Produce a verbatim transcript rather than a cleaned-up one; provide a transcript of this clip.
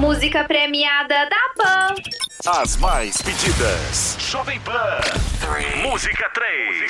Música premiada da Pan. As mais pedidas. Jovem Pan. Música três.